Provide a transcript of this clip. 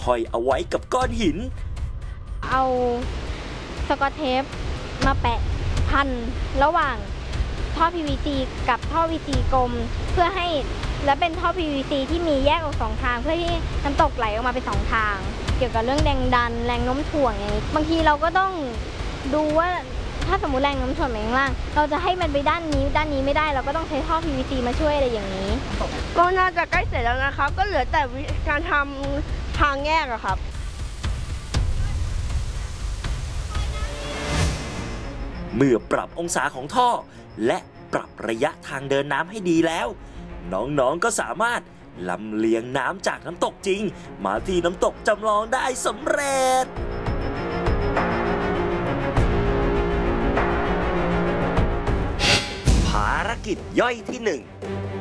ห้อยเอาไว้กับก้อนหินเอาสกอตเทปมาแปะพันระหว่างท่อ PVC กับท่อ PVC กลมเพื่อให้และเป็นท่อ PVC ที่มีแยกออกสองทางเพื่อที่น้ำตกไหลออกมาเป็นสองทางเกี่ยวกับเรื่องแรงดันแรงโน้มถ่วงอย่างนี้บางทีเราก็ต้องดูว่าถ้าสมมุติแรงโน้มถ่วงไปข้างล่างเราจะให้มันไปด้านนี้ไม่ได้เราก็ต้องใช้ท่อ PVC มาช่วยอะไรอย่างนี้ก็น่าจะใกล้เสร็จแล้วนะครับก็เหลือแต่การทำทางแยกอะครับเมื่อปรับองศาของท่อและปรับระยะทางเดินน้ำให้ดีแล้วน้องๆก็สามารถลำเลียงน้ำจากน้ำตกจริงมาที่น้ำตกจำลองได้สำเร็จภารกิจย่อยที่ 1